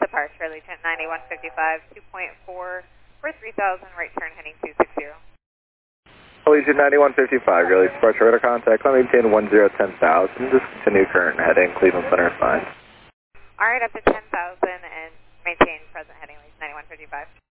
departure, Allegiant 9155, 2.4 for 3000, right turn heading 260. Allegiant 9155, release departure radar contact, let me maintain 1010,000, just continue current heading, Cleveland Center fine. Alright, up to 10,000 and maintain present heading, Allegiant 9155.